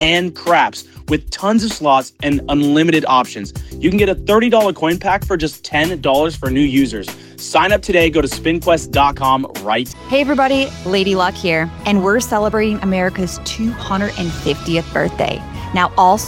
and craps with tons of slots and unlimited options. You can get a $30 coin pack for just $10 for new users. Sign up today. Go to spinquest.com right. Hey everybody, Lady Luck here, and we're celebrating America's 250th birthday. Now all